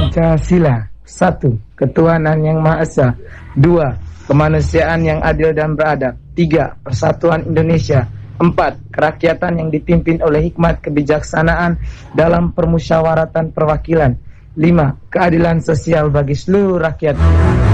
Pancasila. 1. Ketuhanan yang Maha Esa. 2. Kemanusiaan yang adil dan beradab. 3. Persatuan Indonesia. 4. Kerakyatan yang dipimpin oleh hikmat kebijaksanaan dalam permusyawaratan perwakilan. 5. Keadilan sosial bagi seluruh rakyat.